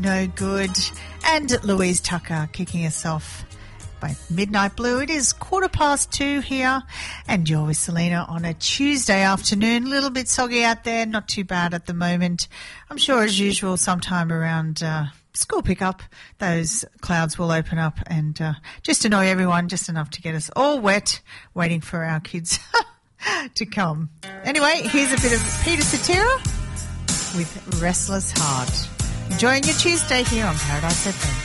No Good, and Louise Tucker kicking us off by Midnight Blue. It is 2:15 here, and you're with Selena on a Tuesday afternoon. A little bit soggy out there, not too bad at the moment. I'm sure, as usual, sometime around school pickup, those clouds will open up and just annoy everyone, just enough to get us all wet, waiting for our kids to come. Anyway, here's a bit of Peter Cetera with Restless Heart. Enjoying your Tuesday here on Paradise FM.